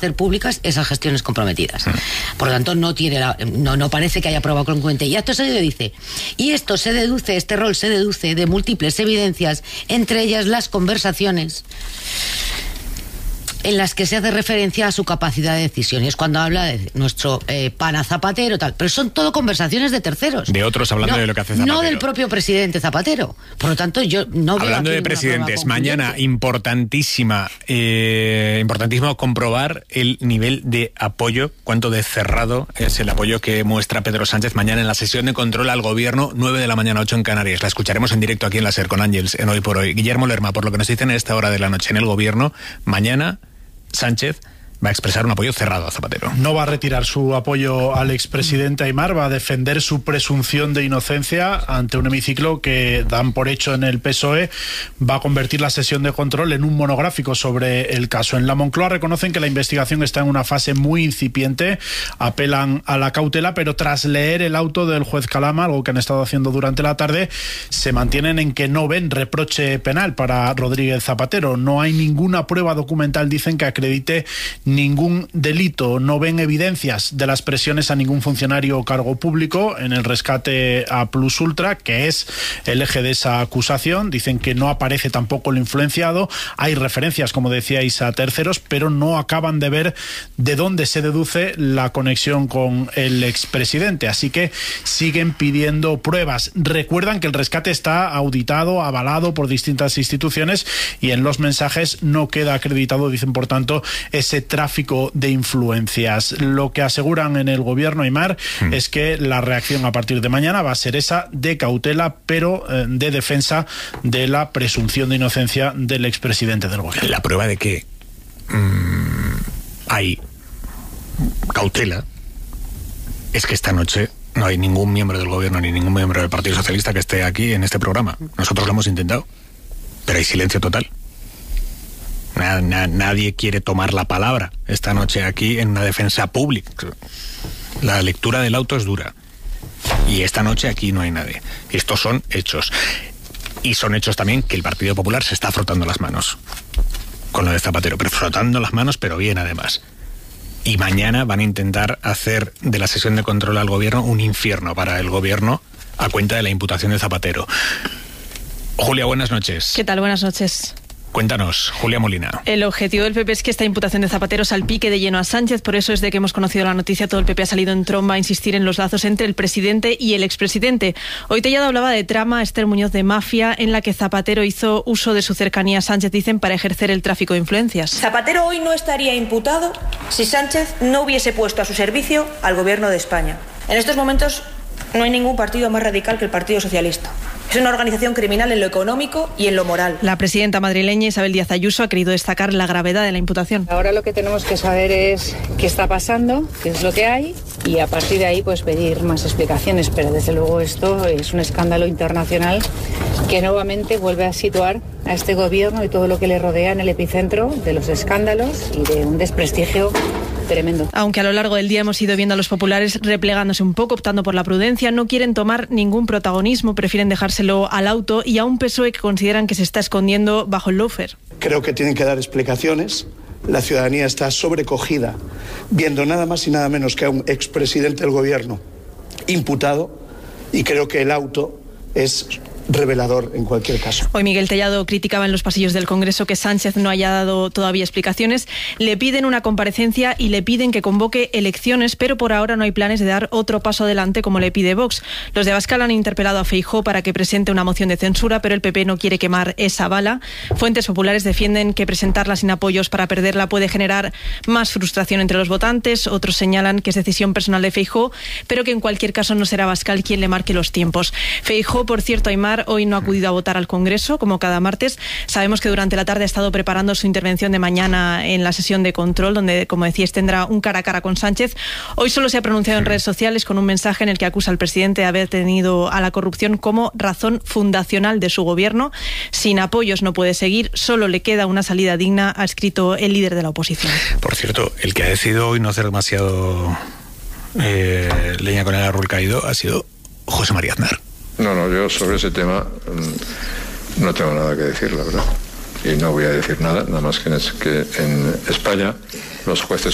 hacer públicas esas gestiones comprometidas. Por lo tanto, no parece que haya prueba concluente. Y a esto se dice, este rol se deduce de múltiples evidencias, entre ellas las conversaciones en las que se hace referencia a su capacidad de decisión. Y es cuando habla de nuestro pana Zapatero, tal. Pero son todo conversaciones de terceros. De otros hablando de lo que hace Zapatero. No del propio presidente Zapatero. Por lo tanto, yo no veo. Hablando de presidentes, mañana importantísimo comprobar el nivel de apoyo, cuánto de cerrado es el apoyo que muestra Pedro Sánchez mañana en la sesión de control al gobierno, 9 de la mañana, 8 en Canarias. La escucharemos en directo aquí en la SER con Ángels, en Hoy por Hoy. Guillermo Lerma, por lo que nos dicen a esta hora de la noche en el gobierno, mañana Sánchez va a expresar un apoyo cerrado a Zapatero. No va a retirar su apoyo al expresidente Aimar, va a defender su presunción de inocencia ante un hemiciclo que dan por hecho en el PSOE. Va a convertir la sesión de control en un monográfico sobre el caso. En la Moncloa reconocen que la investigación está en una fase muy incipiente, apelan a la cautela, pero tras leer el auto del juez Calama, algo que han estado haciendo durante la tarde, se mantienen en que no ven reproche penal para Rodríguez Zapatero. No hay ninguna prueba documental, dicen, que acredite ningún delito. No ven evidencias de las presiones a ningún funcionario o cargo público en el rescate a Plus Ultra, que es el eje de esa acusación. Dicen que no aparece tampoco el influenciado. Hay referencias, como decíais, a terceros, pero no acaban de ver de dónde se deduce la conexión con el expresidente. Así que siguen pidiendo pruebas. Recuerdan que el rescate está auditado, avalado por distintas instituciones y en los mensajes no queda acreditado, dicen, por tanto, ese tráfico de influencias. Lo que aseguran en el gobierno, Aimar, es que la reacción a partir de mañana va a ser esa de cautela, pero de defensa de la presunción de inocencia del expresidente del gobierno. La prueba de que hay cautela es que esta noche no hay ningún miembro del gobierno ni ningún miembro del Partido Socialista que esté aquí en este programa. Nosotros lo hemos intentado, pero hay silencio total. Nadie quiere tomar la palabra esta noche aquí en una defensa pública. La lectura del auto es dura. Y esta noche aquí no hay nadie. Estos son hechos. Y son hechos también que el Partido Popular se está frotando las manos con lo de Zapatero. Pero frotando las manos, pero bien además. Y mañana van a intentar hacer de la sesión de control al gobierno un infierno para el gobierno a cuenta de la imputación de Zapatero. Julia, buenas noches. ¿Qué tal? Buenas noches. Cuéntanos, Julia Molina. El objetivo del PP es que esta imputación de Zapatero salpique de lleno a Sánchez. Por eso, desde que hemos conocido la noticia, todo el PP ha salido en tromba a insistir en los lazos entre el presidente y el expresidente. Hoy Tellado hablaba de trama, Esther Muñoz de mafia, en la que Zapatero hizo uso de su cercanía a Sánchez, dicen, para ejercer el tráfico de influencias. Zapatero hoy no estaría imputado si Sánchez no hubiese puesto a su servicio al gobierno de España. En estos momentos no hay ningún partido más radical que el Partido Socialista. Es una organización criminal en lo económico y en lo moral. La presidenta madrileña Isabel Díaz Ayuso ha querido destacar la gravedad de la imputación. Ahora lo que tenemos que saber es qué está pasando, qué es lo que hay, y a partir de ahí pues pedir más explicaciones. Pero desde luego esto es un escándalo internacional que nuevamente vuelve a situar a este gobierno y todo lo que le rodea en el epicentro de los escándalos y de un desprestigio tremendo. Aunque a lo largo del día hemos ido viendo a los populares replegándose un poco, optando por la prudencia, no quieren tomar ningún protagonismo, prefieren dejárselo al auto y a un PSOE que consideran que se está escondiendo bajo el lawfare. Creo que tienen que dar explicaciones. La ciudadanía está sobrecogida viendo nada más y nada menos que a un expresidente del gobierno imputado, y creo que el auto es revelador en cualquier caso. Hoy Miguel Tellado criticaba en los pasillos del Congreso que Sánchez no haya dado todavía explicaciones. Le piden una comparecencia y le piden que convoque elecciones, pero por ahora no hay planes de dar otro paso adelante como le pide Vox. Los de Abascal han interpelado a Feijóo para que presente una moción de censura, pero el PP no quiere quemar esa bala. Fuentes populares defienden que presentarla sin apoyos para perderla puede generar más frustración entre los votantes. Otros señalan que es decisión personal de Feijóo, pero que en cualquier caso no será Abascal quien le marque los tiempos. Feijóo, por cierto, Aimar, hoy no ha acudido a votar al Congreso, como cada martes. Sabemos que durante la tarde ha estado preparando su intervención de mañana en la sesión de control, donde, como decíais, tendrá un cara a cara con Sánchez. Hoy solo se ha pronunciado en redes sociales con un mensaje en el que acusa al presidente de haber tenido a la corrupción como razón fundacional de su gobierno. Sin apoyos no puede seguir, solo le queda una salida digna, ha escrito el líder de la oposición. Por cierto, el que ha decidido hoy no hacer demasiado leña con el árbol caído ha sido José María Aznar. No, yo sobre ese tema no tengo nada que decir, la verdad. Y no voy a decir nada más que en España los jueces